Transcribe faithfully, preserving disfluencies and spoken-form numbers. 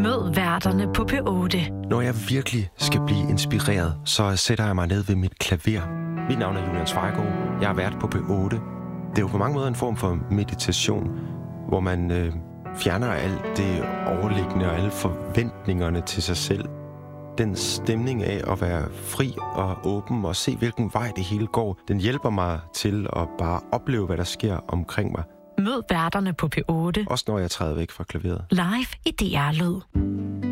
Mød værterne på P otte. Når jeg virkelig skal blive inspireret, så sætter jeg mig ned ved mit klaver. Mit navn er Julian Zweigård. Jeg er vært på P otte. Det er jo på mange måder en form for meditation, hvor man øh, fjerner alt det overliggende og alle forventningerne til sig selv. Den stemning af at være fri og åben og se, hvilken vej det hele går, den hjælper mig til at bare opleve, hvad der sker omkring mig. Mød værterne på P otte. Også når jeg træder væk fra klaveret. Live i D R Lyd.